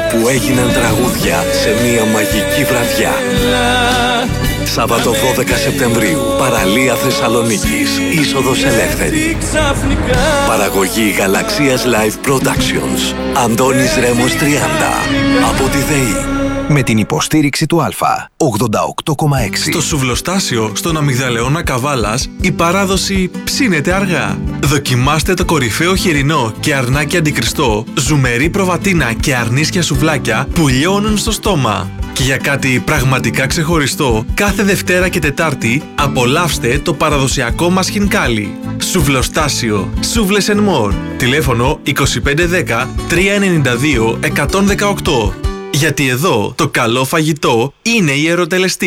που έγιναν τραγούδια σε μια μαγική βραδιά. Σάββατο 12 Σεπτεμβρίου, παραλία Θεσσαλονίκης, είσοδος ελεύθερη. Παραγωγή Γαλαξίας Live Productions. Αντώνης Ρέμος 30. Από τη ΔΕΗ. Με την υποστήριξη του Α. 88,6. Στο σουβλοστάσιο στον Αμυγδαλεώνα Καβάλας η παράδοση ψήνεται αργά. Δοκιμάστε το κορυφαίο χοιρινό και αρνάκι αντικριστό, ζουμερή προβατίνα και αρνίσια σουβλάκια που λιώνουν στο στόμα. Και για κάτι πραγματικά ξεχωριστό, κάθε Δευτέρα και Τετάρτη απολαύστε το παραδοσιακό μας χινκάλι. Σουβλοστάσιο. Σούβλες and more. Τηλέφωνο 2510 392 118. Γιατί εδώ το καλό φαγητό είναι η ερωτελεστία.